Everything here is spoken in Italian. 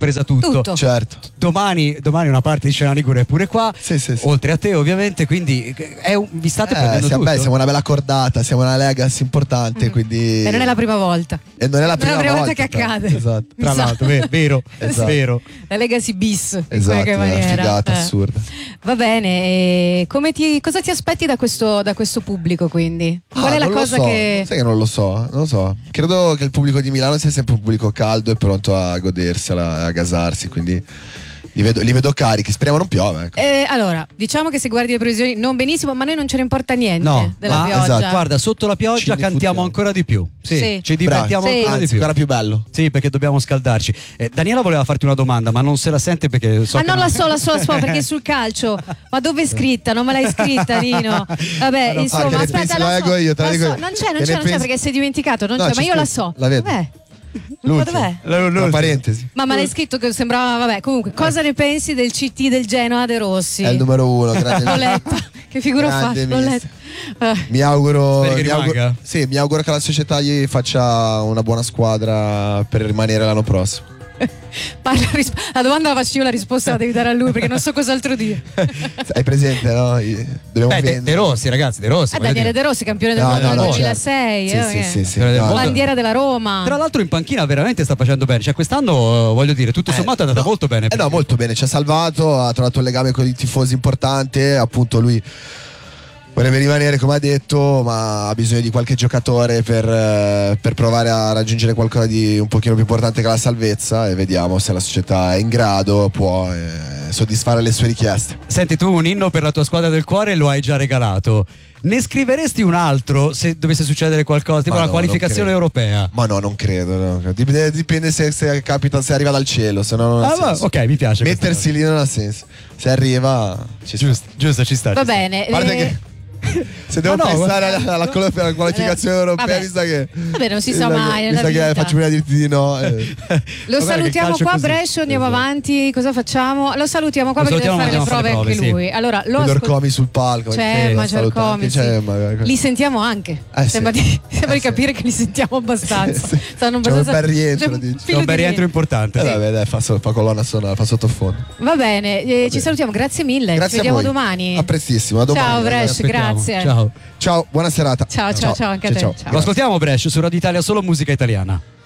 compresa tutto. Certo. Domani una parte di Scena Ligure è pure qua, Sì. oltre a te ovviamente, quindi vi state prendendo tutto. Siamo una bella cordata, siamo una legacy importante, quindi... E non è la prima volta. E non è la prima volta che accade. Esatto. Tra l'altro, vero, Esatto. vero. La Legacy bis, in Esatto, qualche una maniera. figata assurda. Va bene, cosa ti aspetti da questo pubblico, quindi? Qual è la non lo cosa so. che... Sai che non lo so. Credo che il pubblico di Milano sia sempre un pubblico caldo e pronto a godersela, a gasarsi, quindi li vedo carichi, speriamo non piove, ecco. Allora, diciamo che se guardi le previsioni non benissimo, ma a noi non ce ne importa niente No, della pioggia. esatto. Guarda, sotto la pioggia Ci cantiamo diffutiamo. ancora di più. Sì. Ci divertiamo Bravi. ancora Anzi, di più. ancora più bello. Sì, perché dobbiamo scaldarci. Daniela voleva farti una domanda, ma non se la sente perché so che non la so perché è sul calcio. Ma dove è scritta? Non me l'hai scritta, Nino. Vabbè, Ma insomma, te ne aspetta, pensi, la la so. leggo io, te la La leggo so. io. Non Te ne c'è pensi- perché sei dimenticato, non No, c'è, ci ma io la sto. so. La vedo. Dov'è? L'ultimo. Ma dov'è? Una parentesi. Ma me l'hai scritto che sembrava, vabbè, comunque, cosa ne pensi del CT del Genoa De Rossi? È il numero 1, grande. L'ho letta. Che figura fa? Grande L'ho mister. letta. Mi auguro, Speri che rimanga? mi auguro che la società gli faccia una buona squadra per rimanere l'anno prossimo. La domanda la faccio io, la risposta la devi dare a lui perché non so cos'altro dire. Hai presente, no? Dobbiamo vendere. De Rossi, ragazzi, De Rossi. Daniele De Rossi, campione del No, mondo no, nel no, 2006. certo. Sì. Del No, mondo. Bandiera della Roma. Tra l'altro in panchina veramente sta facendo bene. Cioè quest'anno, voglio dire, tutto sommato è andata molto bene. no, molto bene, ci ha salvato, ha trovato un legame con i tifosi importante, appunto lui vorrebbe rimanere come ha detto, ma ha bisogno di qualche giocatore per provare a raggiungere qualcosa di un pochino più importante che la salvezza, e vediamo se la società è in grado, può soddisfare le sue richieste. Senti, tu un inno per la tua squadra del cuore lo hai già regalato. Ne scriveresti un altro se dovesse succedere qualcosa, tipo Ma la no, qualificazione non credo. europea? Ma no, non credo, no. Dipende se capita, se arriva dal cielo, se no non ha senso. Ok, mi piace. Mettersi lì non ha senso. Se arriva ci sta. Giusto, ci sta. Va ci sta. bene. A parte che se devo Ma no, pensare alla qualificazione europea, Vabbè. visto che Vabbè, non si sa mai nella visto che vita. faccio prima di dirti di no. Lo Guarda che salutiamo calcio qua a così. Brescia, andiamo avanti. Cosa facciamo? Lo salutiamo qua Lo perché deve salutiamo, fare le andiamo a prove fare le anche prove, lui. Allora, lo Vedo Orcomi sul palco. C'è Maggior Comi, sì. Li sentiamo anche. Sì. Sembra di capire che li sentiamo abbastanza. Sì. Stanno C'è un abbastanza. bel rientro, c'è un dici. È filo un bel di rientro importante. Vabbè, dai, fa colonna sonora, fa sottofondo. Va bene, ci salutiamo, grazie mille. Grazie Ci vediamo a voi. domani. A prestissimo, a domani. Ciao ragazzi. Brescia, Aspettiamo. grazie. Ciao. Ciao, buona serata. Ciao anche a te. Ciao. Ciao. Lo ascoltiamo Brescia su Radio Italia, solo musica italiana.